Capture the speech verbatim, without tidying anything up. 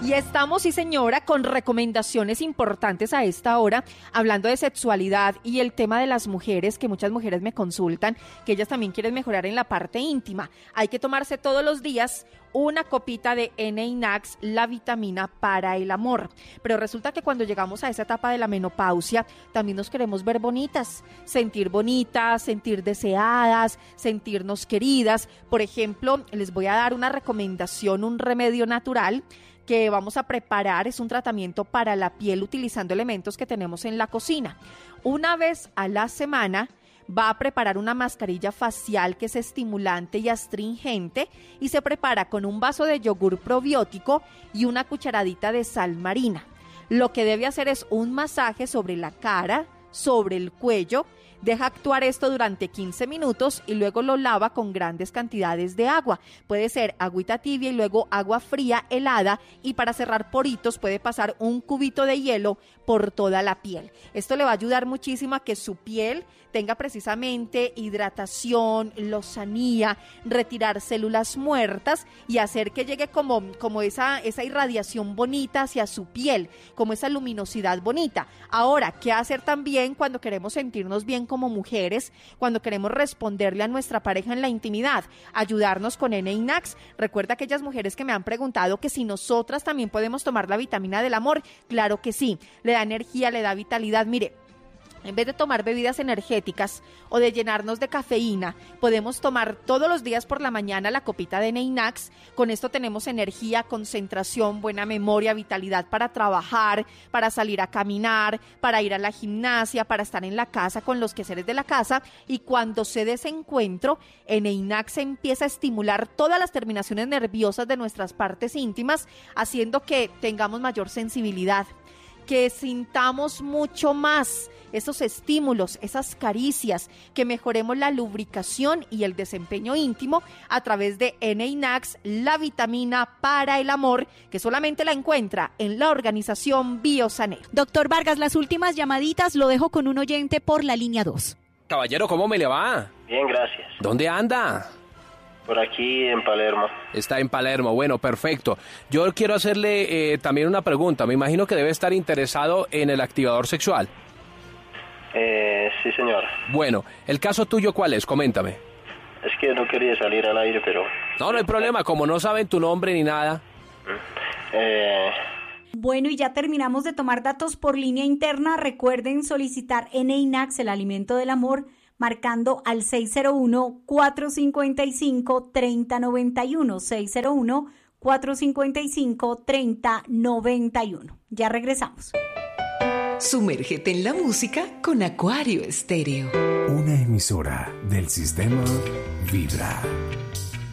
Y estamos, sí señora, con recomendaciones importantes a esta hora, hablando de sexualidad y el tema de las mujeres, que muchas mujeres me consultan, que ellas también quieren mejorar en la parte íntima. Hay que tomarse todos los días una copita de Eneinax, la vitamina para el amor. Pero resulta que cuando llegamos a esa etapa de la menopausia, también nos queremos ver bonitas, sentir bonitas, sentir deseadas, sentirnos queridas. Por ejemplo, les voy a dar una recomendación, un remedio natural que vamos a preparar. Es un tratamiento para la piel utilizando elementos que tenemos en la cocina. Una vez a la semana va a preparar una mascarilla facial que es estimulante y astringente y se prepara con un vaso de yogur probiótico y una cucharadita de sal marina. Lo que debe hacer es un masaje sobre la cara, sobre el cuello, deja actuar esto durante quince minutos y luego lo lava con grandes cantidades de agua. Puede ser agüita tibia y luego agua fría helada, y para cerrar poritos puede pasar un cubito de hielo por toda la piel. Esto le va a ayudar muchísimo a que su piel tenga precisamente hidratación, lozanía, retirar células muertas y hacer que llegue como, como esa, esa irradiación bonita hacia su piel, como esa luminosidad bonita. Ahora, ¿qué hacer también cuando queremos sentirnos bien como mujeres, cuando queremos responderle a nuestra pareja en la intimidad? Ayudarnos con Eneinax. Recuerda aquellas mujeres que me han preguntado que si nosotras también podemos tomar la vitamina del amor. Claro que sí, le da energía, le da vitalidad. Mire, en vez de tomar bebidas energéticas o de llenarnos de cafeína, podemos tomar todos los días por la mañana la copita de Eneinax. Con esto tenemos energía, concentración, buena memoria, vitalidad para trabajar, para salir a caminar, para ir a la gimnasia, para estar en la casa con los quehaceres de la casa. Y cuando se dé ese encuentro, Eneinax empieza a estimular todas las terminaciones nerviosas de nuestras partes íntimas, haciendo que tengamos mayor sensibilidad, que sintamos mucho más esos estímulos, esas caricias, que mejoremos la lubricación y el desempeño íntimo a través de Eneinax, la vitamina para el amor, que solamente la encuentra en la organización Biosaner. Doctor Vargas, las últimas llamaditas lo dejo con un oyente por la línea dos. Caballero, ¿cómo me le va? Bien, gracias. ¿Dónde anda? Por aquí en Palermo. Está en Palermo, bueno, perfecto. Yo quiero hacerle eh, también una pregunta. Me imagino que debe estar interesado en el activador sexual. Eh, sí, señor. Bueno, ¿el caso tuyo cuál es? Coméntame. Es que no quería salir al aire, pero... No, no hay problema, como no saben tu nombre ni nada. Eh... Bueno, y ya terminamos de tomar datos por línea interna. Recuerden solicitar Eneinax, el alimento del amor, marcando al seis cero uno, cuatro cinco cinco, tres cero nueve uno, seis cero uno, cuatro cinco cinco, tres cero nueve uno. Ya regresamos. Sumérgete en la música con Acuario Estéreo. Una emisora del sistema Vibra.